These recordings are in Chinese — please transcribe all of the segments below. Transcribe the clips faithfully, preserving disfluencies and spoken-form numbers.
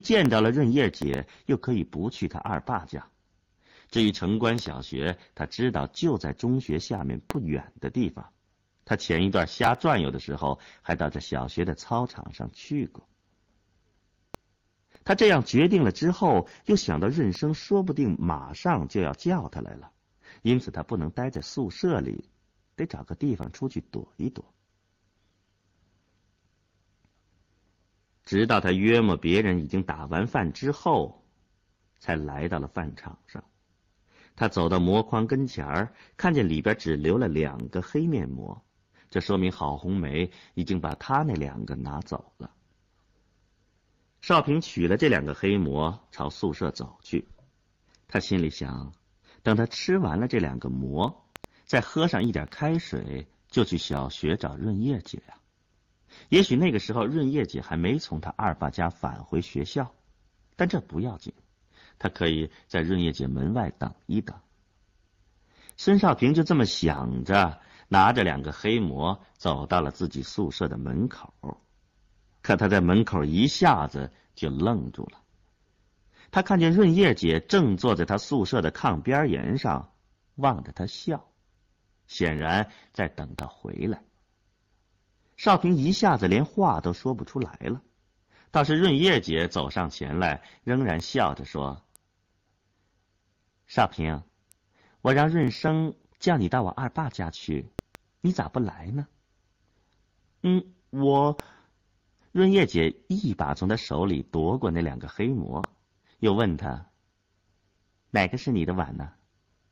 见到了润叶姐，又可以不去她二爸家。至于城关小学，他知道就在中学下面不远的地方。他前一段瞎转悠的时候，还到这小学的操场上去过。他这样决定了之后，又想到润生说不定马上就要叫他来了，因此他不能待在宿舍里，得找个地方出去躲一躲。直到他约摸别人已经打完饭之后，才来到了饭场上。他走到膜筐跟前儿，看见里边只留了两个黑面膜，这说明郝红梅已经把他那两个拿走了。少平取了这两个黑馍，朝宿舍走去。他心里想，等他吃完了这两个馍，再喝上一点开水，就去小学找润叶姐呀、啊。也许那个时候润叶姐还没从他二爸家返回学校，但这不要紧，他可以在润叶姐门外等一等。孙少平就这么想着，拿着两个黑馍走到了自己宿舍的门口。可他在门口一下子就愣住了。他看见润叶姐正坐在他宿舍的炕边沿上，望着他笑，显然在等他回来。少平一下子连话都说不出来了，倒是润叶姐走上前来，仍然笑着说：“少平，我让润生叫你到我二爸家去，你咋不来呢？”“嗯，我……”润叶姐一把从他手里夺过那两个黑馍，又问他：“哪个是你的碗呢？”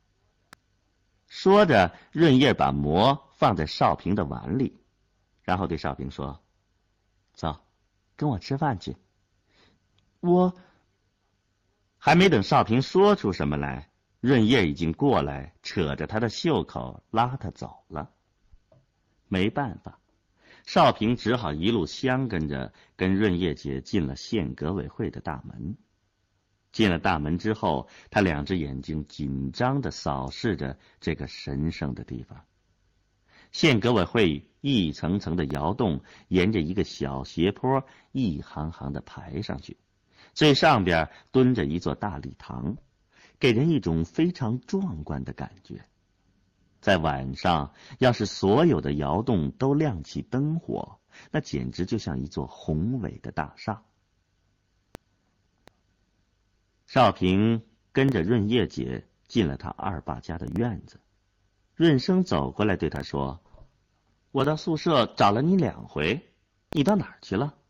说着，润叶把馍放在少平的碗里，然后对少平说：“走，跟我吃饭去。”我……还没等少平说出什么来，润叶已经过来，扯着他的袖口拉他走了。没办法，少平只好一路相跟着，跟润叶姐进了县革委会的大门。进了大门之后，他两只眼睛紧张地扫视着这个神圣的地方。县革委会一层层的窑洞沿着一个小斜坡一行行的排上去，最上边蹲着一座大礼堂，给人一种非常壮观的感觉。在晚上，要是所有的窑洞都亮起灯火，那简直就像一座宏伟的大厦。少平跟着润叶姐进了他二爸家的院子。润生走过来对他说：“我到宿舍找了你两回，你到哪儿去了？”“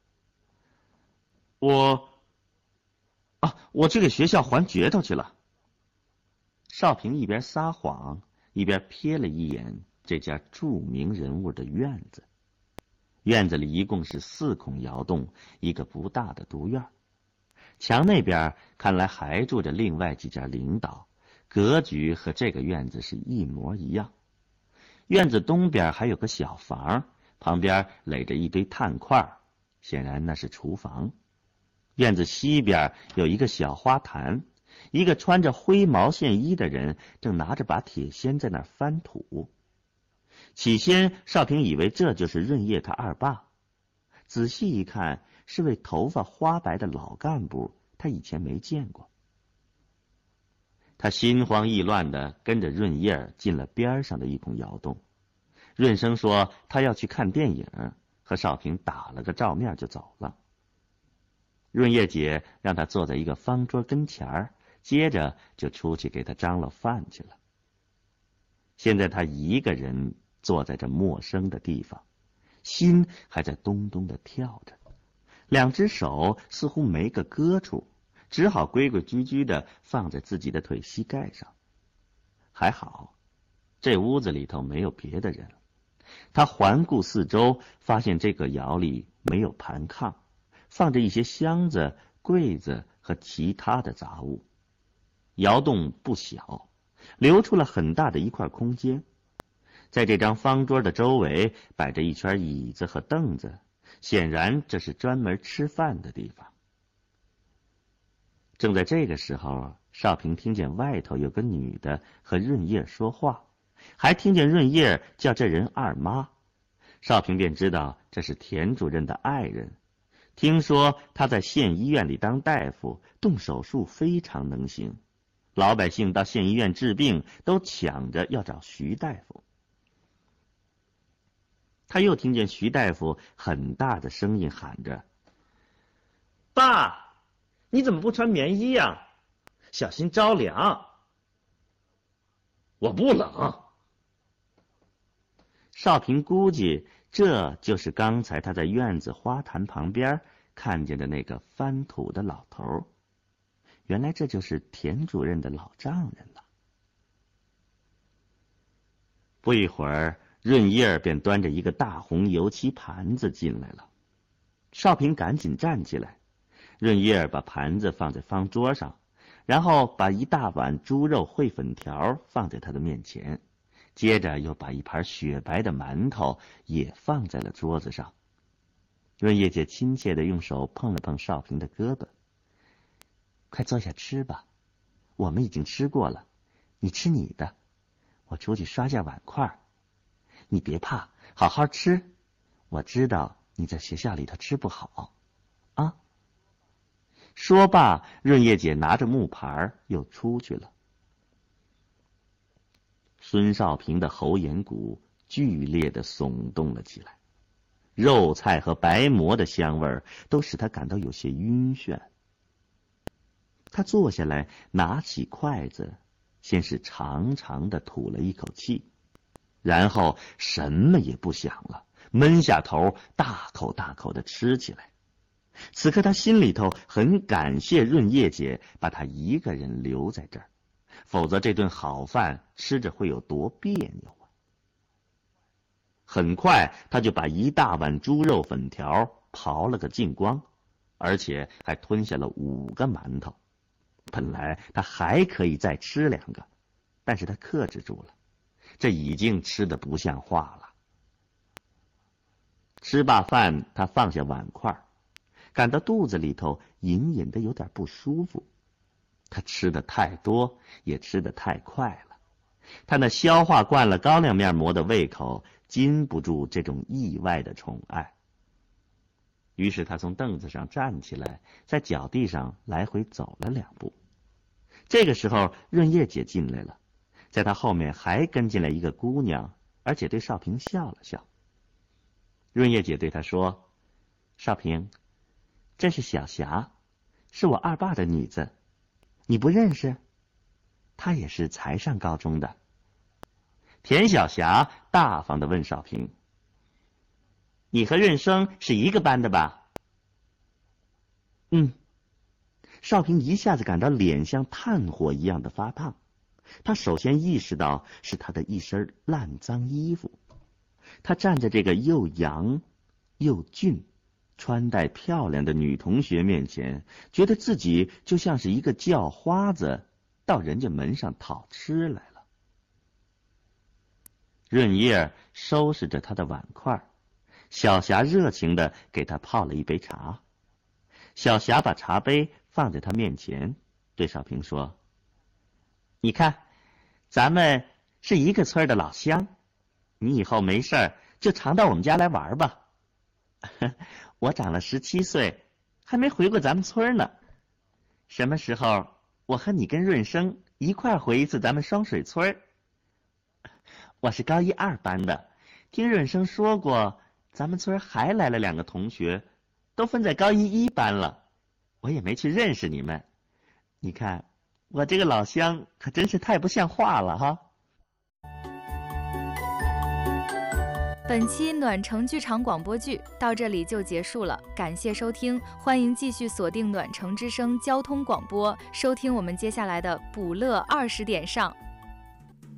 我……啊，我去给学校还镢头去了。”少平一边撒谎，一边瞥了一眼这家著名人物的院子。院子里一共是四孔窑洞，一个不大的独院。墙那边看来还住着另外几家领导，格局和这个院子是一模一样。院子东边还有个小房，旁边垒着一堆炭块，显然那是厨房。院子西边有一个小花坛，一个穿着灰毛线衣的人正拿着把铁锨在那儿翻土。起先少平以为这就是润叶他二爸，仔细一看，是位头发花白的老干部，他以前没见过。他心慌意乱地跟着润叶进了边上的一孔窑洞。润生说他要去看电影，和少平打了个照面就走了。润叶姐让他坐在一个方桌跟前儿，接着就出去给他张罗饭去了。现在他一个人坐在这陌生的地方，心还在咚咚地跳着，两只手似乎没个搁处，只好规规矩矩地放在自己的腿膝盖上。还好，这屋子里头没有别的人。他环顾四周，发现这个窑里没有盘炕，放着一些箱子、柜子和其他的杂物。窑洞不小，留出了很大的一块空间。在这张方桌的周围摆着一圈椅子和凳子，显然这是专门吃饭的地方。正在这个时候，少平听见外头有个女的和润叶说话，还听见润叶叫这人二妈。少平便知道这是田主任的爱人。 听说他在县医院里当大夫，动手术非常能行，老百姓到县医院治病都抢着要找徐大夫。他又听见徐大夫很大的声音喊着：“爸，你怎么不穿棉衣呀？小心着凉。”“我不冷。”少平估计这就是刚才他在院子花坛旁边看见的那个翻土的老头。原来这就是田主任的老丈人了。不一会儿，润叶便端着一个大红油漆盘子进来了。少平赶紧站起来，润叶把盘子放在方桌上，然后把一大碗猪肉烩粉条放在他的面前，接着又把一盘雪白的馒头也放在了桌子上。润叶姐亲切地用手碰了碰少平的胳膊：“快坐下吃吧，我们已经吃过了，你吃你的，我出去刷下碗筷。你别怕，好好吃，我知道你在学校里头吃不好啊。”说罢，润叶姐拿着木盘又出去了。孙少平的喉眼骨剧烈地耸动了起来，肉菜和白馍的香味都使他感到有些晕眩。他坐下来，拿起筷子，先是长长的吐了一口气，然后什么也不想了，闷下头，大口大口地吃起来。此刻他心里头很感谢润叶姐把他一个人留在这儿，否则这顿好饭吃着会有多别扭啊！很快他就把一大碗猪肉粉条刨了个净光，而且还吞下了五个馒头。本来他还可以再吃两个，但是他克制住了，这已经吃得不像话了。吃罢饭，他放下碗筷，感到肚子里头隐隐的有点不舒服。他吃的太多，也吃得太快了，他那消化惯了高粱面馍的胃口禁不住这种意外的宠爱。于是他从凳子上站起来，在脚地上来回走了两步。这个时候润叶姐进来了，在他后面还跟进来一个姑娘，而且对少平笑了笑。润叶姐对他说：“少平，这是小霞，是我二爸的女子，你不认识？她也是才上高中的。”田小霞大方地问少平：“你和润生是一个班的吧？”“嗯。”少平一下子感到脸像炭火一样的发烫，他首先意识到是他的一身烂脏衣服。他站在这个又洋又俊、穿戴漂亮的女同学面前，觉得自己就像是一个叫花子到人家门上讨吃来了。润叶收拾着他的碗筷，小霞热情地给他泡了一杯茶。小霞把茶杯放在他面前，对少平说：“你看，咱们是一个村的老乡，你以后没事儿就常到我们家来玩吧。我长了十七岁，还没回过咱们村呢。什么时候我和你跟润生一块儿回一次咱们双水村？我是高一二班的，听润生说过，咱们村还来了两个同学，都分在高一一班了。我也没去认识你们。你看，我这个老乡可真是太不像话了哈。” 本期暖城剧场广播剧到这里就结束了，感谢收听，欢迎继续锁定暖城之声交通广播，收听我们接下来的补乐二十点上。